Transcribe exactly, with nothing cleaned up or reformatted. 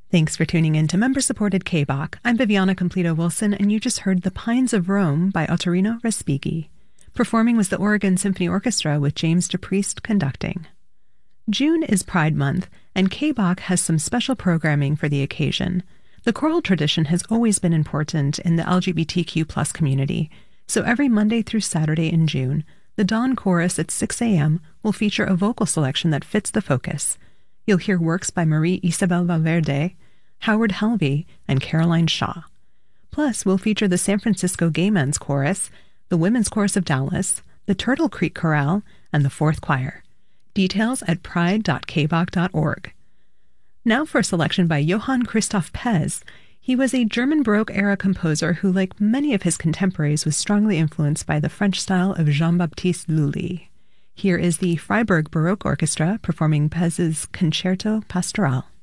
Thanks for tuning in to member-supported K B O C. I'm Viviana Completo-Wilson, and you just heard The Pines of Rome by Ottorino Respighi. Performing was the Oregon Symphony Orchestra with James DePriest conducting. June is Pride Month, and K B O C has some special programming for the occasion. The choral tradition has always been important in the L G B T Q plus community, so every Monday through Saturday in June, the Dawn Chorus at six a.m. will feature a vocal selection that fits the focus. You'll hear works by Marie Isabel Valverde, Howard Helvey, and Caroline Shaw. Plus, we'll feature the San Francisco Gay Men's Chorus, the Women's Chorus of Dallas, the Turtle Creek Chorale, and the Fourth Choir. Details at pride dot k b o c dot org. Now for a selection by Johann Christoph Pez. He was a German Baroque-era composer who, like many of his contemporaries, was strongly influenced by the French style of Jean-Baptiste Lully. Here is the Freiburg Baroque Orchestra performing Pez's Concerto Pastoral.